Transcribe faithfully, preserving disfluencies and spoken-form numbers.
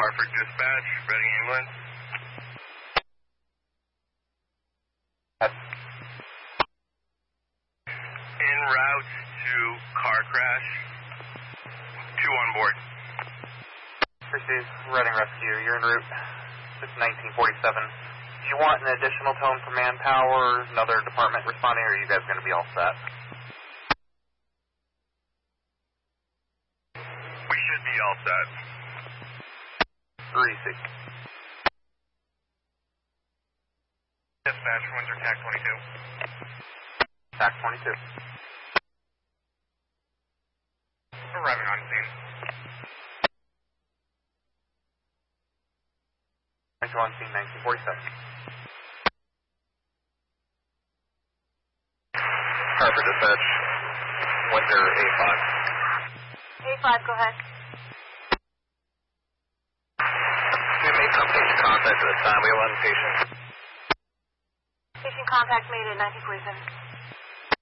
Hartford Dispatch, Reading, England. En route to car crash. Two on board. Receive Reading Rescue. You're en route. This is nineteen forty-seven. Do you want an additional tone for manpower, another department responding, or are you guys going to be all set? We should be all set. Greasy. Dispatch, Windsor, T A C twenty-two. T A C twenty-two. Arriving on scene. Arriving on scene, nineteen forty-seven. Hartford Dispatch, Windsor A five. A five, go ahead. We made some patient contact at this time. We have one patient. Patient contact made at nineteen forty-seven.